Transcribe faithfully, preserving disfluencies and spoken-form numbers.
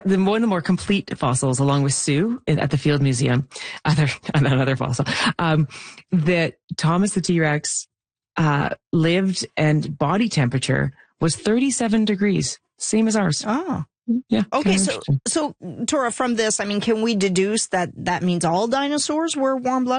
the one of the more complete fossils, along with Sue at the Field Museum, other another fossil, um, that Thomas the T-Rex uh, lived and body temperature was thirty-seven degrees, same as ours. Oh. Yeah. Okay, so, so, Tora, from this, I mean, can we deduce that that means all dinosaurs were warm-blooded?